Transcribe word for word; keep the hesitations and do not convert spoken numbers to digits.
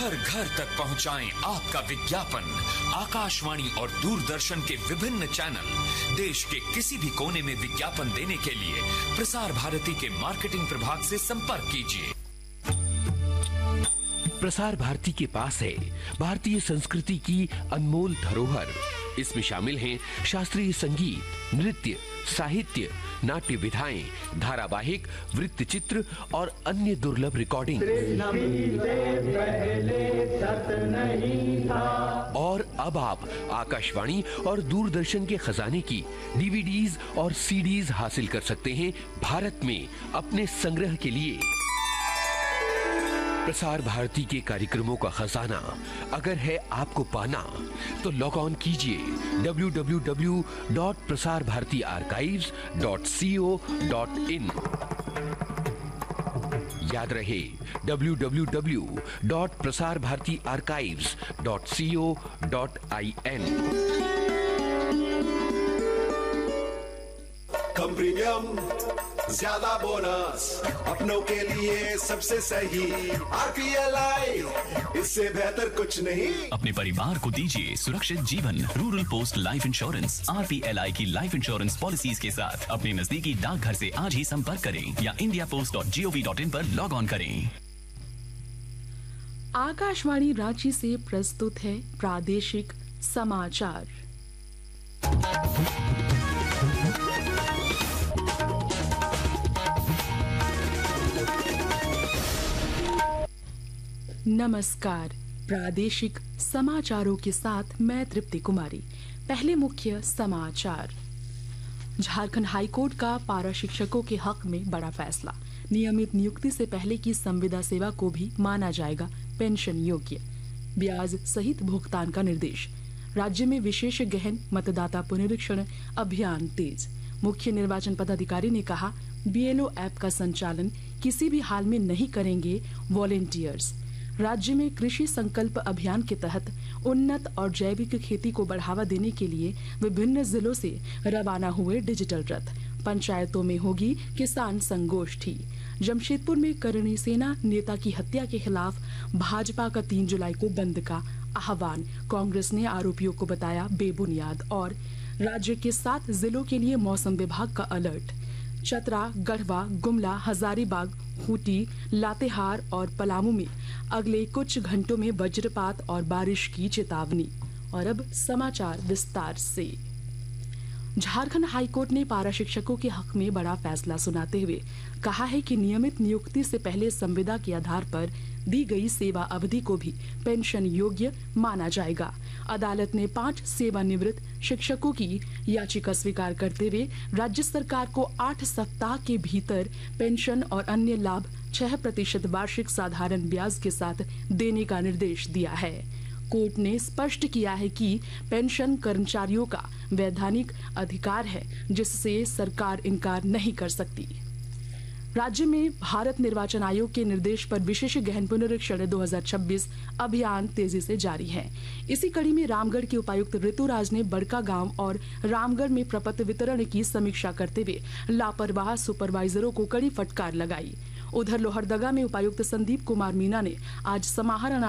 घर घर तक पहुंचाएं आपका विज्ञापन। आकाशवाणी और दूरदर्शन के विभिन्न चैनल देश के किसी भी कोने में विज्ञापन देने के लिए प्रसार भारती के मार्केटिंग प्रभाग से संपर्क कीजिए। प्रसार भारती के पास है भारतीय संस्कृति की अनमोल धरोहर। इसमें शामिल हैं शास्त्रीय संगीत, नृत्य, साहित्य, नाट्य विधाएं, धारावाहिक, वृत्तचित्र और अन्य दुर्लभ रिकॉर्डिंग। और अब आप आकाशवाणी और दूरदर्शन के खजाने की डीवीडीज और सीडीज हासिल कर सकते हैं भारत में अपने संग्रह के लिए। प्रसार भारती के कार्यक्रमों का खजाना अगर है आपको पाना, तो लॉग ऑन कीजिए W W W dot Prasar Bharati archives dot C O dot in. याद रहे W W W dot Prasar Bharati archives dot C O dot I N. Come premium, ज्यादा बोनस, अपनों के लिए सबसे सही। आरपीएलआई, इससे बेहतर कुछ नहीं। अपने परिवार को दीजिए सुरक्षित जीवन। Rural post life insurance RPLI की लाइफ इंश्योरेंस पॉलिसीज के साथ अपने नजदीकी डाकघर से आज ही संपर्क करें या India post dot G O V dot in पर लॉग ऑन करें। आकाशवाणी रांची से प्रस्तुत है प्रादेशिक समाचार। नमस्कार, प्रादेशिक समाचारों के साथ मैं तृप्ति कुमारी। पहले मुख्य समाचार। झारखंड हाईकोर्ट का पारा शिक्षकों के हक में बड़ा फैसला। नियमित नियुक्ति से पहले की संविदा सेवा को भी माना जाएगा पेंशन योग्य। ब्याज सहित भुगतान का निर्देश। राज्य में विशेष गहन मतदाता पुनरीक्षण अभियान तेज। मुख्य निर्वाचन पदाधिकारी ने कहा, बीएलओ ऐप का संचालन किसी भी हाल में नहीं करेंगे वॉलेंटियर्स। राज्य में कृषि संकल्प अभियान के तहत उन्नत और जैविक खेती को बढ़ावा देने के लिए विभिन्न जिलों से रवाना हुए डिजिटल रथ। पंचायतों में होगी किसान संगोष्ठी। जमशेदपुर में करणी सेना नेता की हत्या के खिलाफ भाजपा का तीन जुलाई को बंद का आह्वान। कांग्रेस ने आरोपियों को बताया बेबुनियाद। और राज्य के सात जिलों के लिए मौसम विभाग का अलर्ट। चतरा, गढ़वा, गुमला, हजारीबाग, खूंटी, लातेहार और पलामू में अगले कुछ घंटों में वज्रपात और बारिश की चेतावनी। और अब समाचार विस्तार से। झारखंड हाईकोर्ट ने पारा शिक्षकों के हक में बड़ा फैसला सुनाते हुए कहा है कि नियमित नियुक्ति से पहले संविदा के आधार पर दी गई सेवा अवधि को भी पेंशन योग्य माना जाएगा। अदालत ने पांच सेवानिवृत्त शिक्षकों की याचिका स्वीकार करते हुए राज्य सरकार को आठ सप्ताह के भीतर पेंशन और अन्य लाभ छह प्रतिशत वार्षिक साधारण ब्याज के साथ देने का निर्देश दिया है। कोर्ट ने स्पष्ट किया है कि पेंशन कर्मचारियों का वैधानिक अधिकार है, जिससे सरकार इनकार नहीं कर सकती। राज्य में भारत निर्वाचन आयोग के निर्देश पर विशेष गहन पुनरीक्षण दो हज़ार छब्बीस अभियान तेजी से जारी है। इसी कड़ी में रामगढ़ के उपायुक्त ऋतुराज ने बड़का गांव और रामगढ़ में प्रपत्र वितरण की समीक्षा करते हुए लापरवाह सुपरवाइजरों को कड़ी फटकार लगाई। उधर लोहरदगा में उपायुक्त संदीप कुमार मीना ने आज समाहरण